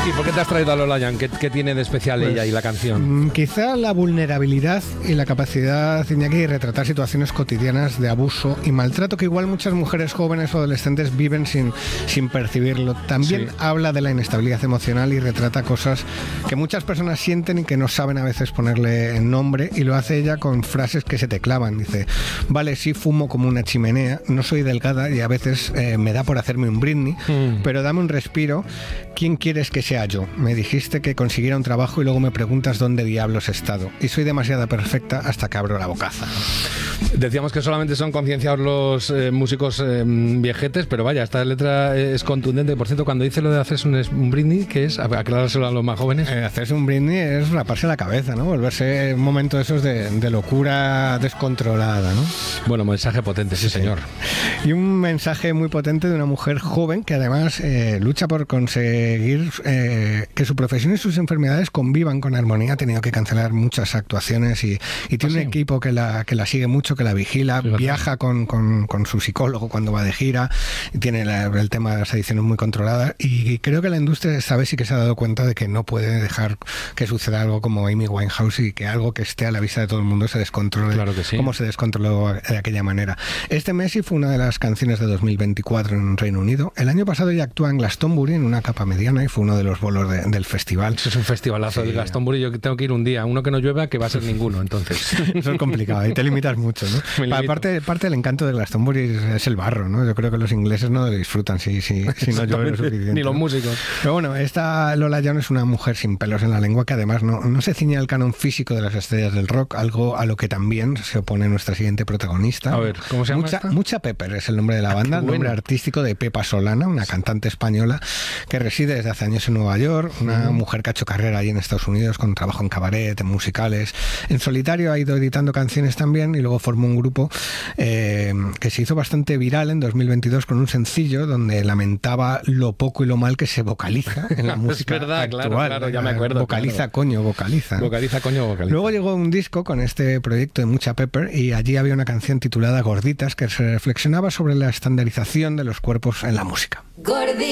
¿Y por qué te has traído a Lola Young? ¿Qué tiene de especial ella y la canción? Quizá la vulnerabilidad y la capacidad, Iñaki, de retratar situaciones cotidianas de abuso y maltrato que igual muchas mujeres jóvenes o adolescentes viven sin percibirlo. También habla de la inestabilidad emocional y retrata cosas que muchas personas sienten y que no saben a veces ponerle nombre, y lo hace ella con frases que se te clavan. Dice: vale, sí fumo como una chimenea, no soy delgada y a veces me da por hacerme un Britney, pero dame un respiro. ¿Quién quieres que sea yo? Me dijiste que consiguiera un trabajo y luego me preguntas dónde diablos he estado. Y soy demasiado perfecta hasta que abro la bocaza. Decíamos que solamente son concienciados los músicos viejetes, pero vaya, esta letra es contundente. Por cierto, cuando dice lo de hacerse un Britney, ¿qué es? Aclarárselo a los más jóvenes. Hacerse un Britney es raparse la cabeza, ¿no? Volverse un momento de esos de locura descontrolada, ¿no? Bueno, mensaje potente, sí, señor. Y un mensaje muy potente de una mujer joven que además lucha por conseguir que su profesión y sus enfermedades convivan con armonía. Ha tenido que cancelar muchas actuaciones y tiene un equipo que la sigue mucho, que la vigila, viaja con su psicólogo cuando va de gira, y tiene el tema de las adicciones muy controladas, y creo que la industria esta vez sí que se ha dado cuenta de que no puede dejar que suceda algo como Amy Winehouse y que algo que esté a la vista de todo el mundo se descontrole, como se descontroló de aquella manera. Este Messi fue una de las canciones de 2024 en Reino Unido. El año pasado ya actúa en Glastonbury en una capa mediana y fue uno de los bolos del festival. Eso es un festivalazo de Glastonbury. Yo tengo que ir un día, uno que no llueva, que va a ser ninguno, entonces. Eso es complicado y te limitas mucho, ¿no? Parte del encanto de Glastonbury es el barro, ¿no? Yo creo que los ingleses no lo disfrutan si no llueve lo suficiente. Ni los músicos. Pero bueno, esta Lola Young es una mujer sin pelos en la lengua que además no se ciñe al canon físico de las estrellas del rock, algo a lo que también se opone nuestra siguiente protagonista. A ver, ¿cómo se llama Mucha Pepper es el nombre de la banda, el nombre artístico de Pepa Solana, una cantante española que reside desde hace años en Nueva York, una mujer que ha hecho carrera allí en Estados Unidos con trabajo en cabaret, en musicales. En solitario ha ido editando canciones también y luego formó un grupo que se hizo bastante viral en 2022 con un sencillo donde lamentaba lo poco y lo mal que se vocaliza en la música es verdad, actual. Claro, ya me acuerdo. Vocaliza, vocaliza. Vocaliza. Luego llegó un disco con este proyecto de Mucha Pepper y allí había una canción titulada Gorditas que se reflexionaba sobre la estandarización de los cuerpos en la música. Gorditas.